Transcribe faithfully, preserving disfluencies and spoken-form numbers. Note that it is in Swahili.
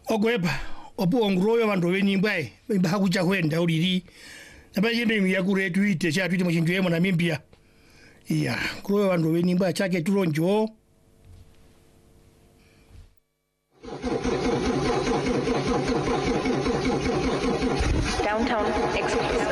ogweba opo ongroyo vandu venimbai bakuja kwenda ulili nabayimbe miyakure tuite cha tuite mchinjwe mo Namibia iya kroyo vandu venimba chake tulonjo Downtown Express.